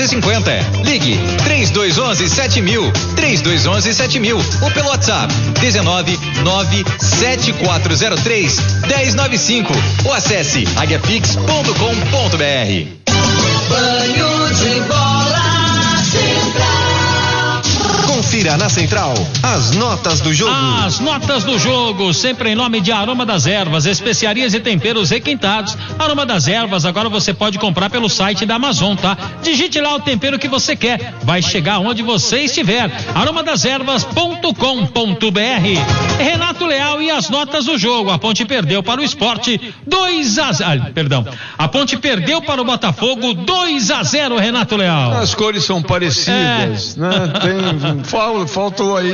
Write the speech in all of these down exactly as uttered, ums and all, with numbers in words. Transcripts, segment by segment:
cinquenta. Ligue três dois um um sete mil, três dois um um sete mil ou pelo WhatsApp dezenove nove sete quatro zero três um zero nove cinco ou acesse aguiapix ponto com ponto br. Banho de bola central. Confira na Central as notas do jogo. As notas do jogo, sempre em nome de Aroma das Ervas, especiarias e temperos requintados. Aroma das Ervas, agora você pode comprar pelo site da Amazon, tá? Digite lá o tempero que você quer, vai chegar onde você estiver. aroma das ervas ponto com ponto br. Renato Leal e as notas do jogo. A Ponte perdeu para o Sport dois a zero. Perdão. A Ponte perdeu para o Botafogo dois a zero, Renato Leal. As cores são parecidas, é. né? Tem, faltou aí,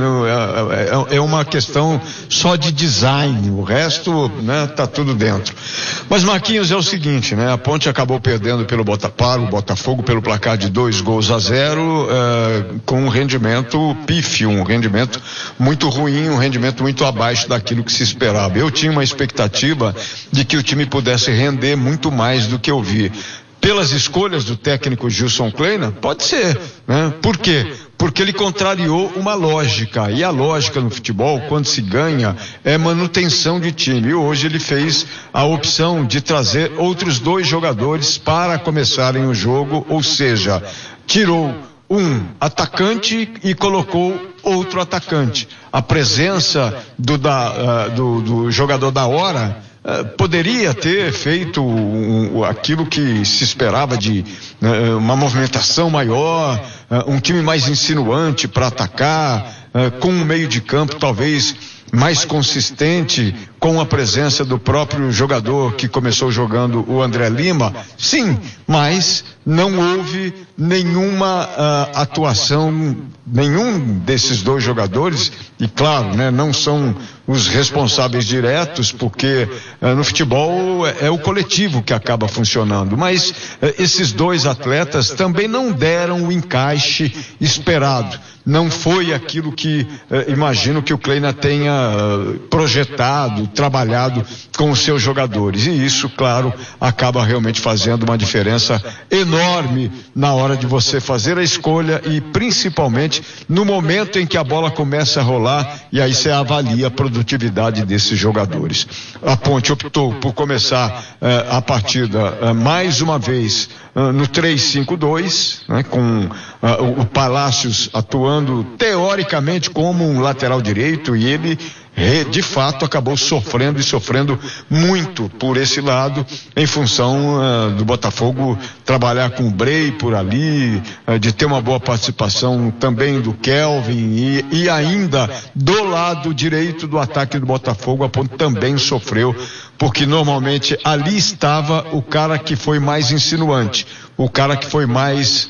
é, é uma questão só de design, o resto, né, tá tudo dentro. Mas, Marquinhos, é o seguinte, né? A Ponte acabou perdendo pelo Botafogo, o Botafogo pelo placar de dois gols a zero, é, com um rendimento pífio, um rendimento muito ruim, um rendimento muito abaixo daquilo que se esperava. Eu tinha uma expectativa de que o time pudesse render muito mais do que eu vi. Pelas escolhas do técnico Gilson Kleina, pode ser, né? Por quê? Porque ele contrariou uma lógica, e a lógica no futebol, quando se ganha, é manutenção de time. E hoje ele fez a opção de trazer outros dois jogadores para começarem o jogo, ou seja, tirou um atacante e colocou outro atacante. A presença do, da, uh, do, do jogador da hora Uh, poderia ter feito um, um, aquilo que se esperava de uh, uma movimentação maior, uh, um time mais insinuante para atacar, uh, com um meio de campo talvez mais consistente, com a presença do próprio jogador que começou jogando, o André Lima. Sim, mas não houve nenhuma uh, atuação, nenhum desses dois jogadores, e claro, né, não são os responsáveis diretos, porque uh, no futebol é, é o coletivo que acaba funcionando, mas uh, esses dois atletas também não deram o encaixe esperado. Não foi aquilo que uh, imagino que o Kleina tenha uh, projetado, trabalhado com os seus jogadores, e isso, claro, acaba realmente fazendo uma diferença enorme na hora de você fazer a escolha e principalmente no momento em que a bola começa a rolar, e aí você avalia a produtividade desses jogadores. A Ponte optou por começar eh, a partida eh, mais uma vez eh, no três cinco dois, né, com eh, o Palácios atuando teoricamente como um lateral direito, e ele de fato acabou sofrendo e sofrendo muito por esse lado, em função uh, do Botafogo trabalhar com o Brey por ali, uh, de ter uma boa participação também do Kelvin, e, e ainda do lado direito do ataque do Botafogo a Ponte também sofreu, porque normalmente ali estava o cara que foi mais insinuante, o cara que foi mais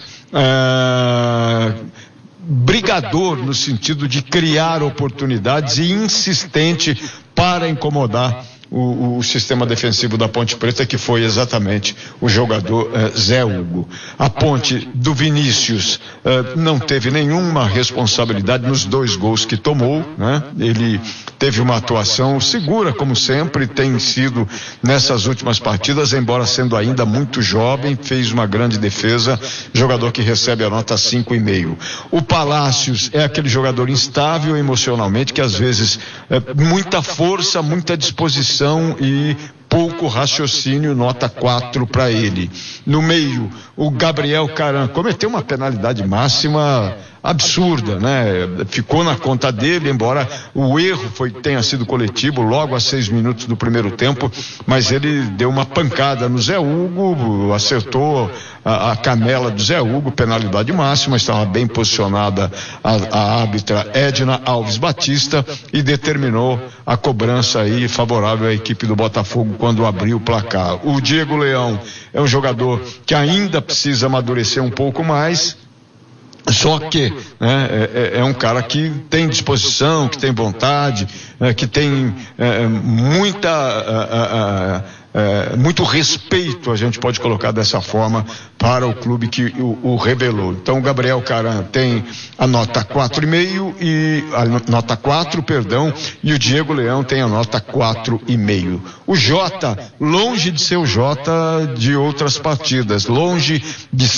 uh, brigador no sentido de criar oportunidades e insistente para incomodar o, o sistema defensivo da Ponte Preta, que foi exatamente o jogador eh, Zé Hugo. A Ponte do Vinícius eh, não teve nenhuma responsabilidade nos dois gols que tomou, né? Ele teve uma atuação segura, como sempre tem sido nessas últimas partidas, embora sendo ainda muito jovem, fez uma grande defesa, jogador que recebe a nota cinco e meio. O Palácios é aquele jogador instável emocionalmente, que às vezes é, muita força, muita disposição e pouco raciocínio, nota quatro para ele. No meio, o Gabriel Caran cometeu uma penalidade máxima absurda, né? Ficou na conta dele, embora o erro foi, tenha sido coletivo logo a seis minutos do primeiro tempo, mas ele deu uma pancada no Zé Hugo, acertou a, a canela do Zé Hugo, penalidade máxima, estava bem posicionada a, a árbitra Edna Alves Batista e determinou a cobrança aí favorável à equipe do Botafogo quando abriu o placar. O Diego Leão é um jogador que ainda precisa amadurecer um pouco mais, só que né, é, é um cara que tem disposição, que tem vontade, é, que tem é, muita é, é, muito respeito, a gente pode colocar dessa forma, para o clube que o, o revelou. Então o Gabriel Caran tem a nota quatro e meio e a nota quatro, perdão, e o Diego Leão tem a nota quatro e meio. O Jota, longe de ser o Jota de outras partidas, longe de